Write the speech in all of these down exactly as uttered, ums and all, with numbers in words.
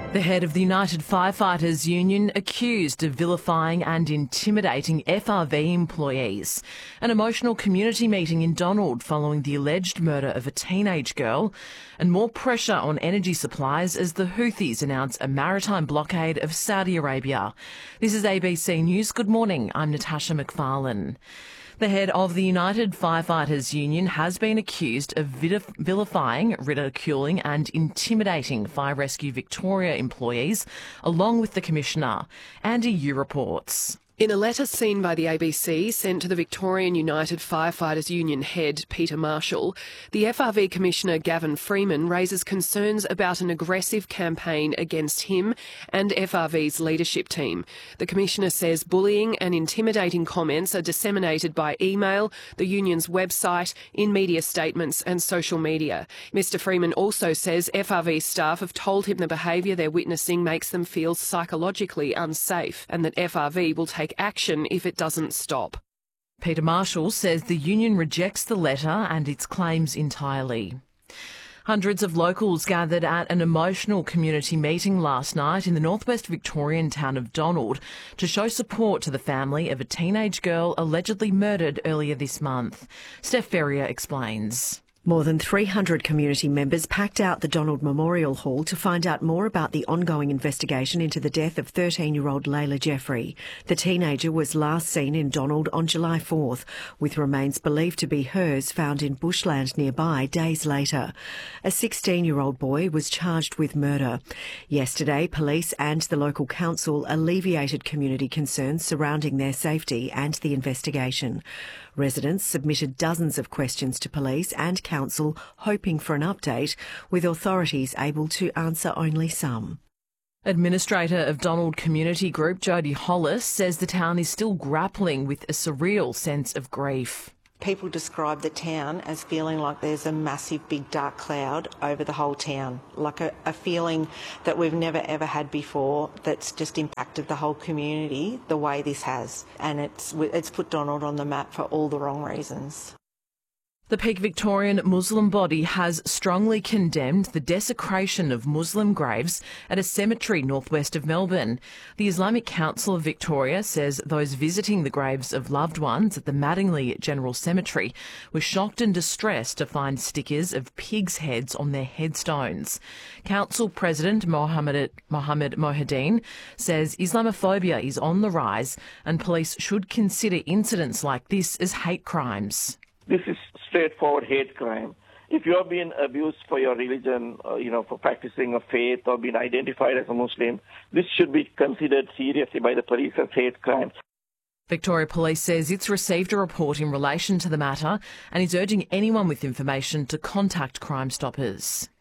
The head of the United Firefighters Union accused of vilifying and intimidating F R V employees. An emotional community meeting in Donald following the alleged murder of a teenage girl, and more pressure on energy supplies as the Houthis announce a maritime blockade of Saudi Arabia. This is A B C News. Good morning. I'm Natasha McFarlane. The head of the United Firefighters Union has been accused of vilifying, ridiculing and intimidating Fire Rescue Victoria employees, along with the Commissioner. Andy Yu reports. In a letter seen by the A B C sent to the Victorian United Firefighters Union head, Peter Marshall, the F R V Commissioner Gavin Freeman raises concerns about an aggressive campaign against him and F R V's leadership team. The Commissioner says bullying and intimidating comments are disseminated by email, the union's website, in media statements and social media. Mr Freeman also says F R V staff have told him the behaviour they're witnessing makes them feel psychologically unsafe and that F R V will take action if it doesn't stop. Peter Marshall says the union rejects the letter and its claims entirely. Hundreds of locals gathered at an emotional community meeting last night in the northwest Victorian town of Donald to show support to the family of a teenage girl allegedly murdered earlier this month. Steph Ferrier explains. More than three hundred community members packed out the Donald Memorial Hall to find out more about the ongoing investigation into the death of thirteen-year-old Layla Jeffrey. The teenager was last seen in Donald on July fourth, with remains believed to be hers found in bushland nearby days later. A sixteen-year-old boy was charged with murder. Yesterday, police and the local council alleviated community concerns surrounding their safety and the investigation. Residents submitted dozens of questions to police and council hoping for an update, with authorities able to answer only some. Administrator of Donald Community Group, Jodie Hollis, says the town is still grappling with a surreal sense of grief. People describe the town as feeling like there's a massive big dark cloud over the whole town, like a, a feeling that we've never ever had before that's just impacted the whole community the way this has. And it's, it's put Donald on the map for all the wrong reasons. The Peak Victorian Muslim body has strongly condemned the desecration of Muslim graves at a cemetery northwest of Melbourne. The Islamic Council of Victoria says those visiting the graves of loved ones at the Madingley General Cemetery were shocked and distressed to find stickers of pigs' heads on their headstones. Council President Mohammed, Mohammed Mohideen says Islamophobia is on the rise and police should consider incidents like this as hate crimes. This is straightforward hate crime. If you are being abused for your religion, uh, you know, for practicing a faith or being identified as a Muslim, this should be considered seriously by the police as hate crime. Victoria Police says it's received a report in relation to the matter and is urging anyone with information to contact Crime Stoppers.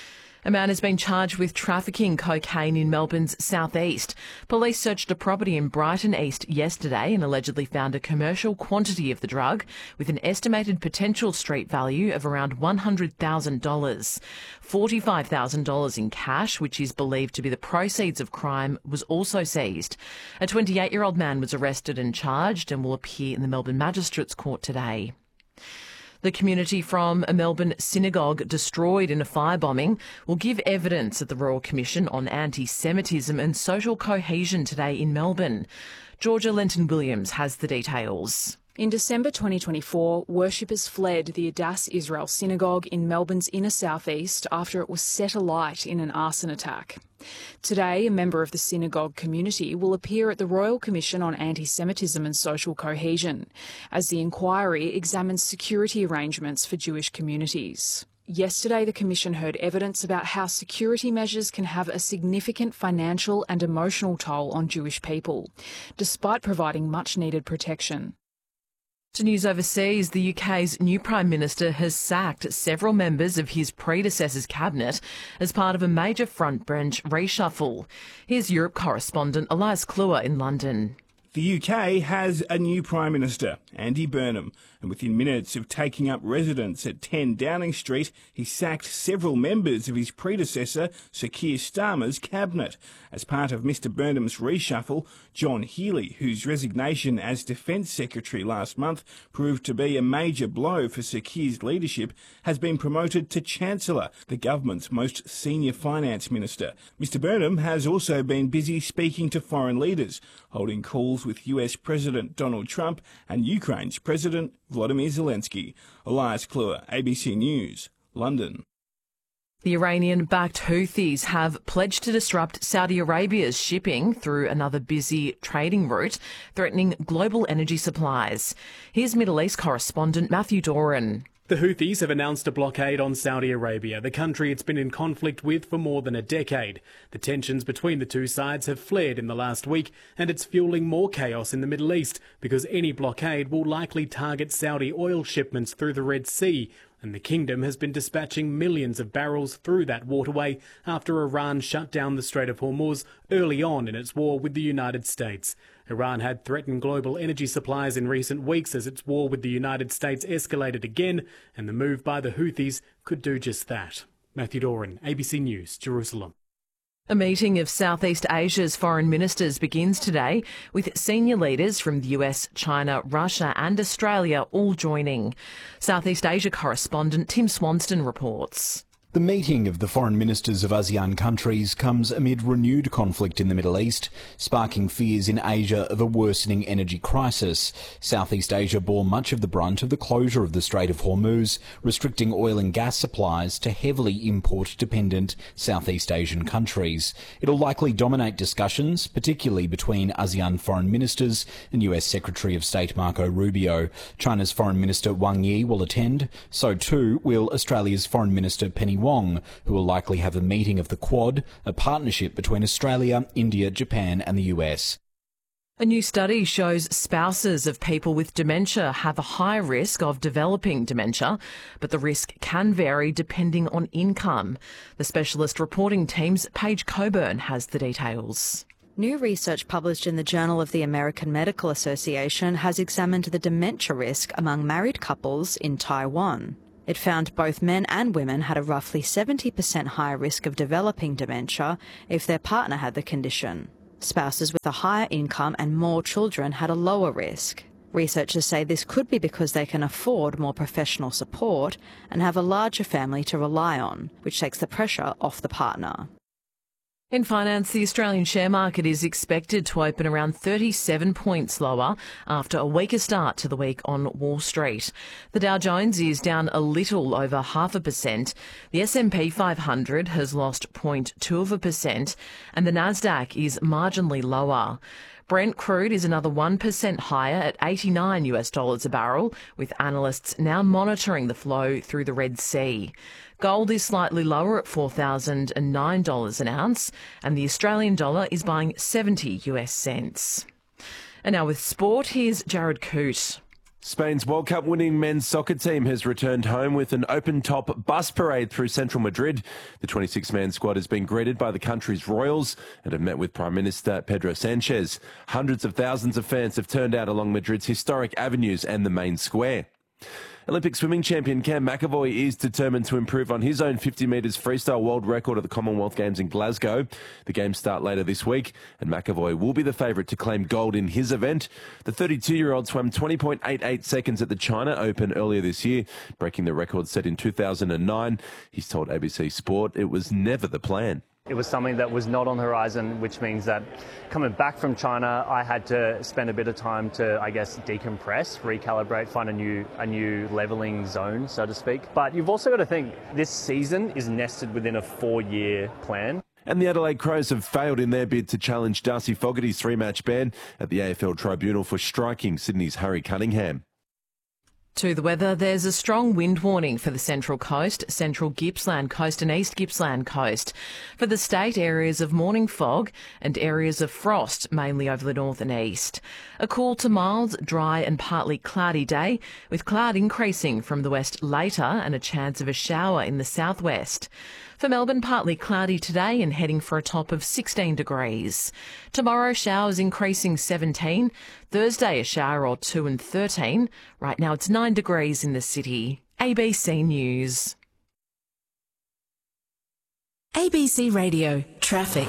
A man has been charged with trafficking cocaine in Melbourne's southeast. Police searched a property in Brighton East yesterday and allegedly found a commercial quantity of the drug with an estimated potential street value of around one hundred thousand dollars. forty-five thousand dollars in cash, which is believed to be the proceeds of crime, was also seized. A twenty-eight-year-old man was arrested and charged and will appear in the Melbourne Magistrates Court today. The community from a Melbourne synagogue destroyed in a firebombing will give evidence at the Royal Commission on Anti-Semitism and Social Cohesion today in Melbourne. Georgia Lenton-Williams has the details. In December twenty twenty-four, worshippers fled the Adass Israel Synagogue in Melbourne's inner southeast after it was set alight in an arson attack. Today, a member of the synagogue community will appear at the Royal Commission on Anti-Semitism and Social Cohesion, as the inquiry examines security arrangements for Jewish communities. Yesterday, the Commission heard evidence about how security measures can have a significant financial and emotional toll on Jewish people, despite providing much-needed protection. To news overseas, the U K's new Prime Minister has sacked several members of his predecessor's cabinet as part of a major front bench reshuffle. Here's Europe correspondent Elias Kluwer in London. The U K has a new Prime Minister, Andy Burnham, and within minutes of taking up residence at ten Downing Street, he sacked several members of his predecessor, Sir Keir Starmer's cabinet. As part of Mr Burnham's reshuffle, John Healey, whose resignation as Defence Secretary last month proved to be a major blow for Sir Keir's leadership, has been promoted to Chancellor, the government's most senior finance minister. Mr Burnham has also been busy speaking to foreign leaders, holding calls with U S President Donald Trump and Ukraine's President Volodymyr Zelensky. Elias Kluwer, A B C News, London. The Iranian-backed Houthis have pledged to disrupt Saudi Arabia's shipping through another busy trading route, threatening global energy supplies. Here's Middle East correspondent Matthew Doran. The Houthis have announced a blockade on Saudi Arabia, the country it's been in conflict with for more than a decade. The tensions between the two sides have flared in the last week, and it's fueling more chaos in the Middle East because any blockade will likely target Saudi oil shipments through the Red Sea, and the kingdom has been dispatching millions of barrels through that waterway after Iran shut down the Strait of Hormuz early on in its war with the United States. Iran had threatened global energy supplies in recent weeks as its war with the United States escalated again, and the move by the Houthis could do just that. Matthew Doran, A B C News, Jerusalem. A meeting of Southeast Asia's foreign ministers begins today, with senior leaders from the U S, China, Russia and Australia all joining. Southeast Asia correspondent Tim Swanston reports. The meeting of the foreign ministers of ASEAN countries comes amid renewed conflict in the Middle East, sparking fears in Asia of a worsening energy crisis. Southeast Asia bore much of the brunt of the closure of the Strait of Hormuz, restricting oil and gas supplies to heavily import-dependent Southeast Asian countries. It'll likely dominate discussions, particularly between ASEAN foreign ministers and U S Secretary of State Marco Rubio. China's Foreign Minister Wang Yi will attend. So too will Australia's Foreign Minister Penny Wong, who will likely have a meeting of the Quad, a partnership between Australia, India, Japan and the U S. A new study shows spouses of people with dementia have a high risk of developing dementia, but the risk can vary depending on income. The specialist reporting team's Paige Coburn has the details. New research published in the Journal of the American Medical Association has examined the dementia risk among married couples in Taiwan. It found both men and women had a roughly seventy percent higher risk of developing dementia if their partner had the condition. Spouses with a higher income and more children had a lower risk. Researchers say this could be because they can afford more professional support and have a larger family to rely on, which takes the pressure off the partner. In finance, the Australian share market is expected to open around thirty-seven points lower after a weaker start to the week on Wall Street. The Dow Jones is down a little over half a percent. The S and P five hundred has lost zero point two of a percent and the Nasdaq is marginally lower. Brent crude is another one percent higher at eighty-nine US dollars a barrel, with analysts now monitoring the flow through the Red Sea. Gold is slightly lower at four thousand nine dollars an ounce, and the Australian dollar is buying seventy US cents. And now with sport, here's Jared Coote. Spain's World Cup winning men's soccer team has returned home with an open-top bus parade through central Madrid. The twenty-six man squad has been greeted by the country's royals and have met with Prime Minister Pedro Sanchez. Hundreds of thousands of fans have turned out along Madrid's historic avenues and the main square. Olympic swimming champion Cam McEvoy is determined to improve on his own fifty metres freestyle world record at the Commonwealth Games in Glasgow. The Games start later this week, and McEvoy will be the favourite to claim gold in his event. The thirty-two-year-old swam twenty point eight eight seconds at the China Open earlier this year, breaking the record set in two thousand nine. He's told A B C Sport it was never the plan. It was something that was not on the horizon, which means that coming back from China, I had to spend a bit of time to, I guess, decompress, recalibrate, find a new a new levelling zone, so to speak. But you've also got to think this season is nested within a four-year plan. And the Adelaide Crows have failed in their bid to challenge Darcy Fogarty's three-match ban at the A F L Tribunal for striking Sydney's Harry Cunningham. To the weather, there's a strong wind warning for the Central Coast, Central Gippsland Coast and East Gippsland Coast. For the state, areas of morning fog and areas of frost, mainly over the north and east. A cool to mild, dry and partly cloudy day, with cloud increasing from the west later and a chance of a shower in the southwest. For Melbourne, partly cloudy today and heading for a top of sixteen degrees. Tomorrow, showers increasing seventeen. Thursday, a shower or two and thirteen. Right now, it's nine degrees in the city. A B C News. A B C Radio Traffic.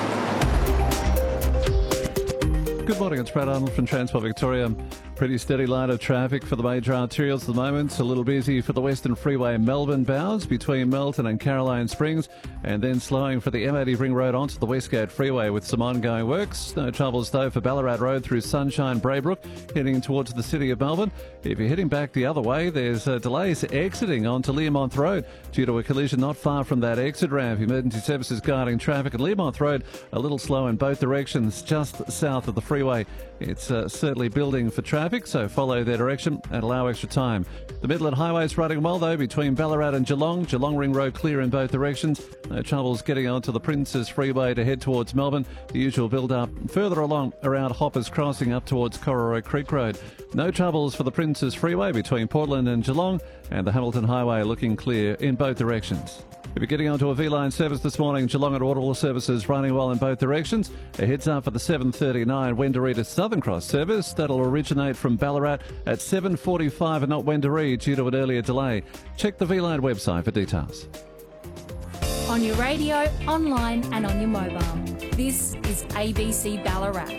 Good morning, it's Brad Arnold from Transport Victoria. Pretty steady line of traffic for the major arterials at the moment. A little busy for the Western Freeway Melbourne bounds between Melton and Caroline Springs, and then slowing for the M eighty Ring Road onto the Westgate Freeway with some ongoing works. No troubles though for Ballarat Road through Sunshine Braybrook, heading towards the city of Melbourne. If you're heading back the other way, there's uh, delays exiting onto Learmonth Road due to a collision not far from that exit ramp. Emergency services guiding traffic at Learmonth Road, a little slow in both directions, just south of the freeway. It's uh, certainly building for traffic, so follow their direction and allow extra time. The Midland Highway's running well though between Ballarat and Geelong. Geelong Ring Road clear in both directions. No troubles getting onto the Princes Freeway to head towards Melbourne. The usual build-up further along around Hoppers Crossing up towards Cororoy Creek Road. No troubles for the Princes Freeway between Portland and Geelong, and the Hamilton Highway looking clear in both directions. If you're getting onto a V-Line service this morning, Geelong and Audible services running well in both directions. A heads up for the seven thirty-nine Wendouree to Southern Cross service. That'll originate from Ballarat at seven forty-five and not Wendouree due to an earlier delay. Check the V-Line website for details. On your radio, online and on your mobile. This is A B C Ballarat.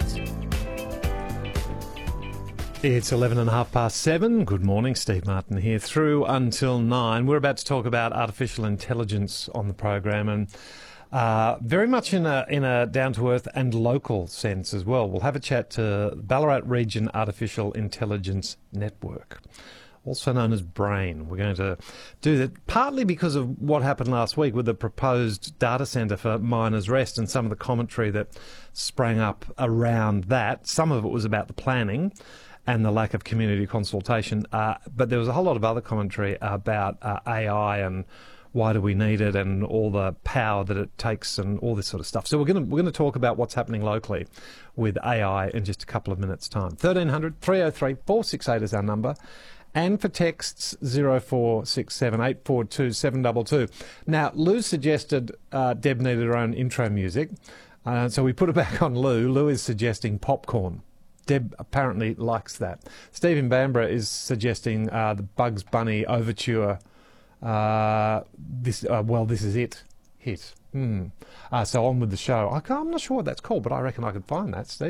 It's eleven and a half past seven. Good morning, Steve Martin here. Through until nine. We're about to talk about artificial intelligence on the program, and uh, very much in a in a down-to-earth and local sense as well. We'll have a chat to Ballarat Region Artificial Intelligence Network, also known as BRAIN. We're going to do that partly because of what happened last week with the proposed data centre for Miners Rest and some of the commentary that sprang up around that. Some of it was about the planning and the lack of community consultation. Uh, but there was a whole lot of other commentary about uh, A I and why do we need it and all the power that it takes and all this sort of stuff. So we're going to we're going to talk about what's happening locally with A I in just a couple of minutes' time. thirteen hundred, three oh three, four six eight is our number. And for texts, zero four six seven, eight four two, seven two two. Now, Lou suggested uh, Deb needed her own intro music. Uh, so we put it back on Lou. Lou is suggesting Popcorn. Deb apparently likes that. Stephen Bambra is suggesting uh, the Bugs Bunny Overture. Uh, this uh, well, this is it. Hit. Hmm. Uh, so on with the show. I can't, I'm not sure what that's called, but I reckon I could find that, Steve.